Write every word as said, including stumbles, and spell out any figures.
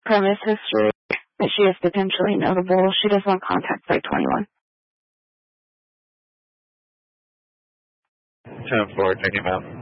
premise history that she is potentially notable. She does want contact by twenty-one. ten four, thank you, ma'am.